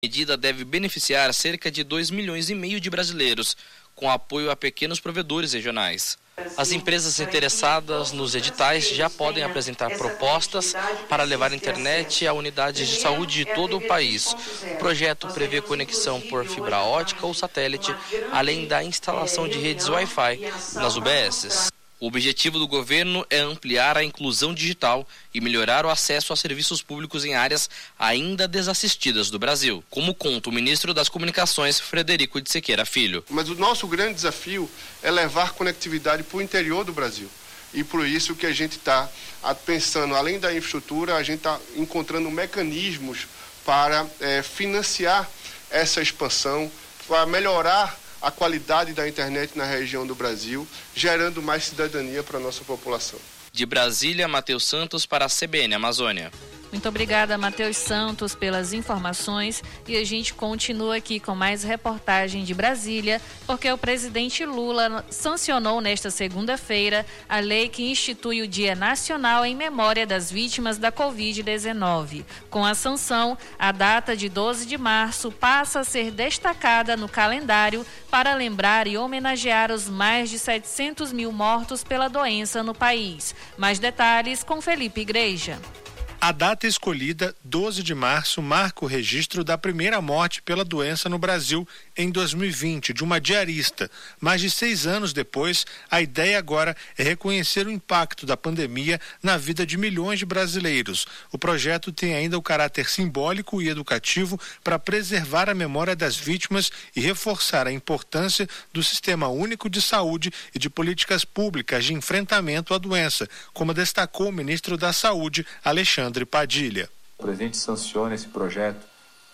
A medida deve beneficiar cerca de 2,5 milhões de brasileiros, com apoio a pequenos provedores regionais. As empresas interessadas nos editais já podem apresentar propostas para levar a internet a unidades de saúde de todo o país. O projeto prevê conexão por fibra ótica ou satélite, além da instalação de redes Wi-Fi nas UBSs. O objetivo do governo é ampliar a inclusão digital e melhorar o acesso a serviços públicos em áreas ainda desassistidas do Brasil, como conta o ministro das Comunicações, Frederico de Sequeira Filho. Mas o nosso grande desafio é levar conectividade para o interior do Brasil. E por isso que a gente está pensando, além da infraestrutura, a gente está encontrando mecanismos para financiar essa expansão, para melhorar a qualidade da internet na região do Brasil, gerando mais cidadania para a nossa população. De Brasília, Matheus Santos para a CBN Amazônia. Muito obrigada, Matheus Santos, pelas informações, e a gente continua aqui com mais reportagem de Brasília, porque o presidente Lula sancionou nesta segunda-feira a lei que institui o Dia Nacional em memória das vítimas da Covid-19. Com a sanção, a data de 12 de março passa a ser destacada no calendário para lembrar e homenagear os mais de 700 mil mortos pela doença no país. Mais detalhes com Felipe Igreja. A data escolhida, 12 de março, marca o registro da primeira morte pela doença no Brasil em 2020, de uma diarista. Mais de 6 anos depois, a ideia agora é reconhecer o impacto da pandemia na vida de milhões de brasileiros. O projeto tem ainda o caráter simbólico e educativo para preservar a memória das vítimas e reforçar a importância do Sistema Único de Saúde e de políticas públicas de enfrentamento à doença, como destacou o ministro da Saúde, Alexandre Padilha. O presidente sanciona esse projeto,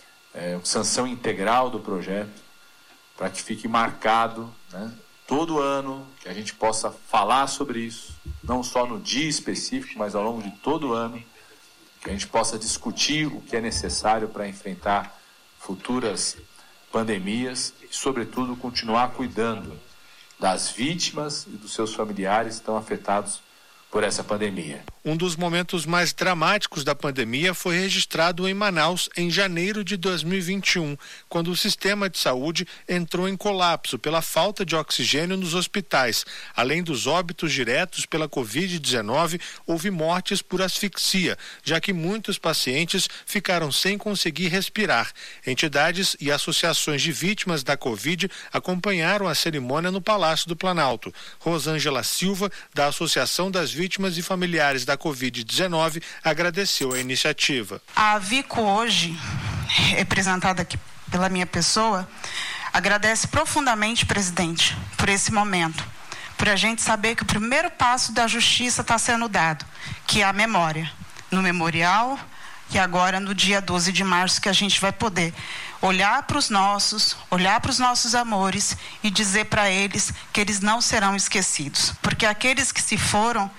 sanção integral do projeto, para que fique marcado, todo ano, que a gente possa falar sobre isso, não só no dia específico, mas ao longo de todo o ano, que a gente possa discutir o que é necessário para enfrentar futuras pandemias e, sobretudo, continuar cuidando das vítimas e dos seus familiares que estão afetados por essa pandemia. Um dos momentos mais dramáticos da pandemia foi registrado em Manaus em janeiro de 2021, quando o sistema de saúde entrou em colapso pela falta de oxigênio nos hospitais. Além dos óbitos diretos pela Covid-19, houve mortes por asfixia, já que muitos pacientes ficaram sem conseguir respirar. Entidades e associações de vítimas da Covid acompanharam a cerimônia no Palácio do Planalto. Rosângela Silva, da Associação das Vítimas e Familiares da Covid-19, agradeceu a iniciativa. A Vico hoje, representada aqui pela minha pessoa, agradece profundamente, presidente, por esse momento, por a gente saber que o primeiro passo da justiça está sendo dado, que é a memória, no memorial e agora no dia 12 de março, que a gente vai poder olhar para os nossos amores e dizer para eles que eles não serão esquecidos, porque aqueles que se foram,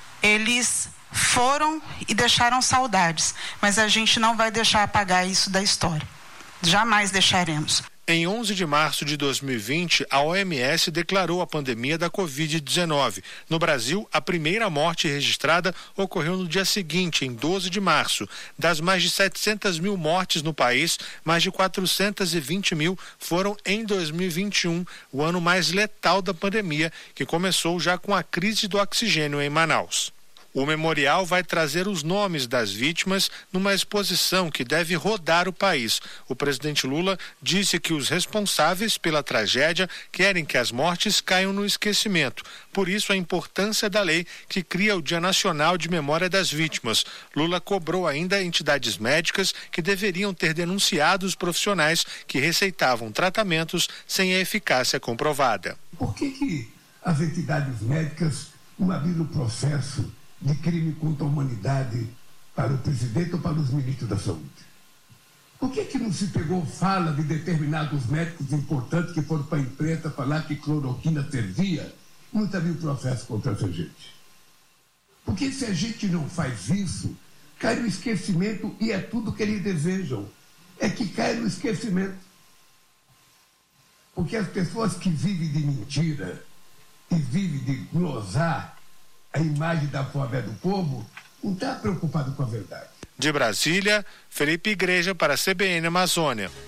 eles foram e deixaram saudades, mas a gente não vai deixar apagar isso da história. Jamais deixaremos. Em 11 de março de 2020, a OMS declarou a pandemia da Covid-19. No Brasil, a primeira morte registrada ocorreu no dia seguinte, em 12 de março. Das mais de 700 mil mortes no país, mais de 420 mil foram em 2021, o ano mais letal da pandemia, que começou já com a crise do oxigênio em Manaus. O memorial vai trazer os nomes das vítimas numa exposição que deve rodar o país. O presidente Lula disse que os responsáveis pela tragédia querem que as mortes caiam no esquecimento. Por isso, a importância da lei que cria o Dia Nacional de Memória das Vítimas. Lula cobrou ainda entidades médicas que deveriam ter denunciado os profissionais que receitavam tratamentos sem a eficácia comprovada. Por que as entidades médicas não abriram o processo de crime contra a humanidade para o presidente ou para os ministros da saúde? Por que não se pegou fala de determinados médicos importantes que foram para a imprensa falar que cloroquina servia? Nunca viu processo contra essa gente. Porque se a gente não faz isso, cai no esquecimento, e é tudo que eles desejam, é que cai no esquecimento. Porque as pessoas que vivem de mentira e vivem de glosar a imagem da fome do povo, não está preocupado com a verdade. De Brasília, Felipe Igreja para a CBN Amazônia.